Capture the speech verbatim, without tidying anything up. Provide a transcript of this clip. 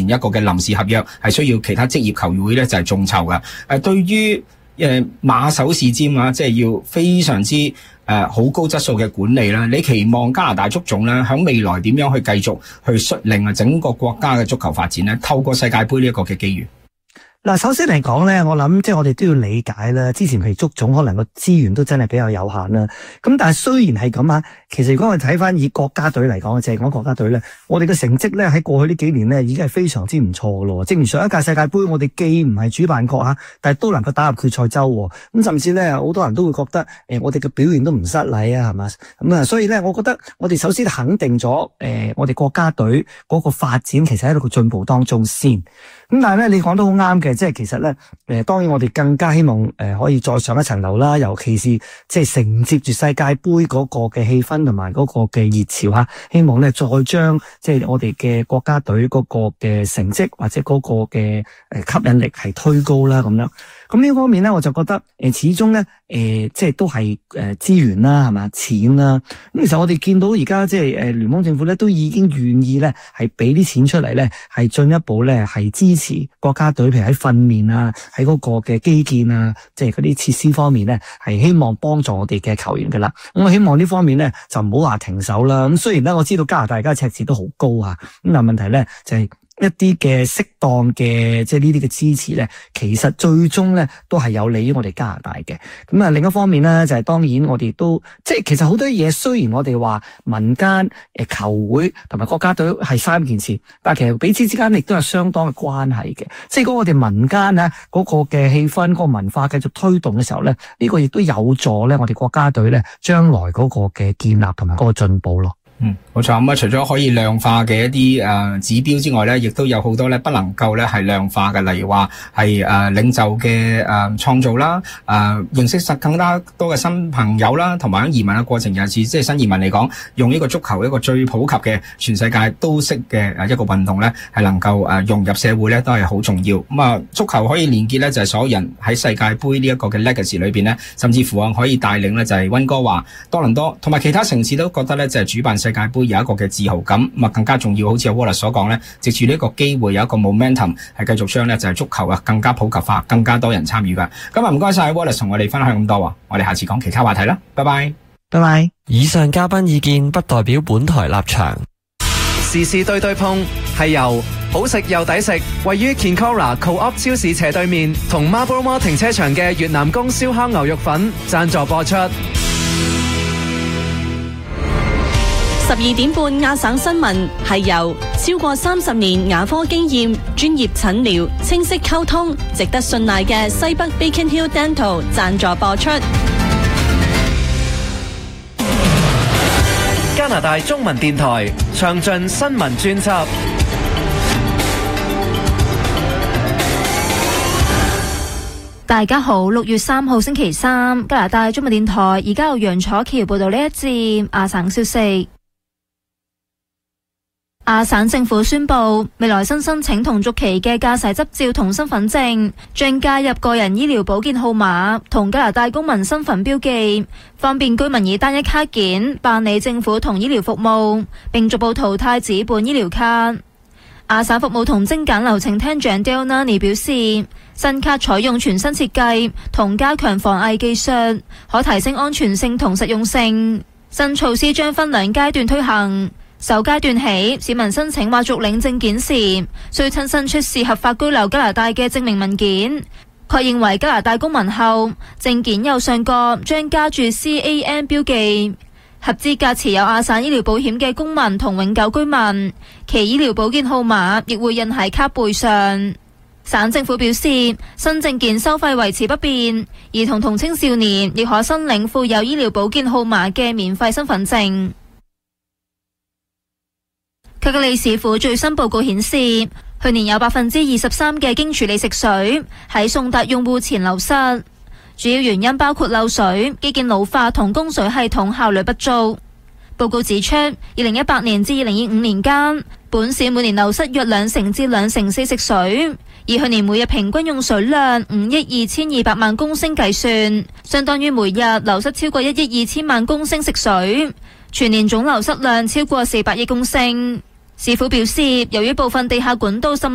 一個嘅臨時合約係需要其他職業球會咧就係眾籌嘅。誒，對於誒馬首是瞻啊，即係要非常之誒好高質素嘅管理啦。你期望加拿大足總咧響未來點樣去繼續去率領啊整個國家嘅足球發展咧？透過世界盃呢一個嘅機遇。 嗱，首先嚟講咧，我諗即係我哋都要理解啦。之前譬如足總可能個資源都真係比較有限啦。咁但係雖然係咁啊，其實如果我哋睇翻以國家隊嚟講，淨係講國家隊咧，我哋嘅成績咧喺過去呢幾年咧已經係非常之唔錯噶咯。正如上一屆世界盃，我哋既唔係主辦國吓，但係都能夠打入決賽周。咁甚至咧，好多人都會覺得誒，我哋嘅表現都唔失禮啊，係嘛？咁啊，所以咧，我覺得我哋首先肯定咗誒，我哋國家隊嗰個發展其實喺度個進步當中先。咁但係咧，你講得好啱嘅，即係其實咧，誒，當然我哋更加希望誒可以再上一層樓啦，尤其是即係承接住世界盃嗰個嘅氣氛同埋嗰個嘅熱潮吓，希望咧再將即係我哋嘅國家隊嗰個嘅成績或者嗰個嘅誒吸引力係推高啦咁樣。咁呢方面咧，我就覺得誒始終咧誒即係都係誒資源啦，係嘛，錢啦。咁其實我哋見到而家即係誒聯邦政府咧都已經願意咧係俾啲錢出嚟咧，係進一步咧係支持國家隊，譬如喺訓練啊，喺嗰個嘅基建啊，即係嗰啲設施方面咧，係希望幫助我哋嘅球員噶啦。咁我希望呢方面咧就唔好話停手啦。咁雖然咧我知道加拿大而家赤字都好高啊，咁但係問題咧就係、是。一啲嘅適當嘅即係呢啲嘅支持咧，其實最終咧都係有利於我哋加拿大嘅。咁啊另一方面咧就係、是、當然我哋都即係其實好多嘢，雖然我哋話民間誒球會同埋國家隊係三件事，但係其實彼此之間亦都有相當嘅關係嘅。即係如果我哋民間咧嗰個嘅氣氛、嗰個文化繼續推動嘅時候咧，呢、這個亦都有助咧我哋國家隊咧將來嗰個嘅建立同埋嗰個進步咯。 嗯，冇錯。咁啊，除咗可以量化嘅一啲誒、呃、指標之外咧，亦都有好多咧不能夠咧係量化嘅，例如話係誒領袖嘅誒創造啦，誒、呃、認識實更加多嘅新朋友啦，同埋喺移民嘅過程，尤其是即係新移民嚟講，用呢個足球一個最普及嘅全世界都識嘅誒一個運動咧，係能夠誒融入社會咧，都係好重要。咁、嗯、啊，足球可以連結咧，就係、是、所有人喺世界盃呢一個嘅 legacy 裏邊咧，甚至乎啊可以帶領咧，就係溫哥華、多倫多同埋其他城市都覺得咧，就係主辦世界盃有一個嘅自豪感，咁啊更加重要，好似阿 Wallace 所講咧，藉住呢一個機會有一個 momentum 係繼續將咧就係足球啊更加普及化，更加多人參與噶。咁啊唔該晒 Wallace 同我哋分享咁多，我哋下次講其他話題啦，拜拜， 拜拜。 以上嘉賓意見不代表本台立場。 時事對對碰係由好食又抵食，位於 Kinkora Co-op 超市斜對面同 Marlborough Mall 停車場嘅越南宮燒烤牛肉粉贊助播出。 十二點半亞省新聞係由超過三十年牙科經驗、專業診療、清晰溝通、值得信賴嘅西北 Beacon Hill Dental 贊助播出。 加拿大中文電台詳盡新聞專輯。 大家好，六月三號星期三，加拿大中文電台而家由楊楚橋報道呢一節亞省消息。亞省政府宣布，未來新申請同續期嘅駕駛執照同身份證將加入個人醫療保健號碼同加拿大公民身份標記，方便居民以單一卡件辦理政府同醫療服務，並逐步淘汰紙本醫療卡。亞省服務同精簡流程廳長 Dale Nani 表示，新卡採用全新設計同加強防偽技術，可提升安全性同實用性。新措施將分兩階段推行。首階段起，市民申請或續領證件時，需親身出示合法居留加拿大嘅證明文件，確認為加拿大公民後，證件右上角將加注 C A N 標記。合資格持有亞省醫療保險嘅公民同永久居民，其醫療保健號碼亦會印喺卡背上。省政府表示，新證件收費維持不變，兒童同青少年亦可申領附有醫療保健號碼嘅免費身份證。卡加利市府最新報告顯示，去年有百分之二十三嘅經處理食水喺送達用戶前流失，主要原因包括漏水、基建老化同供水系統效率不足。報告指出，二零一八年至二零二五年間，本市每年流失約兩成至兩成四食水，以去年每日平均用水量五億二千二百萬公升計算，相當於每日流失超過一億二千萬公升食水，全年總流失量超過四百億公升。市府表示，由於部分地下管道滲